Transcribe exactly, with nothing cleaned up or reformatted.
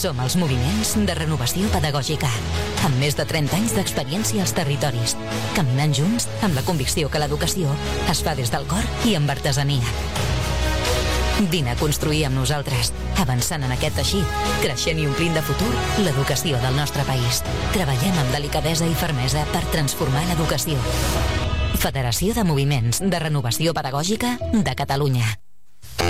Som els moviments de renovació pedagògica, amb més de trenta anys d'experiència als territoris, caminant junts amb la convicció que l'educació es fa des del cor i amb artesania. Vine a construir amb nosaltres, avançant en aquest teixit, creixent i omplint de futur l'educació del nostre país. Treballem amb delicadesa i fermesa per transformar l'educació. Federació de Moviments de Renovació Pedagògica de Catalunya.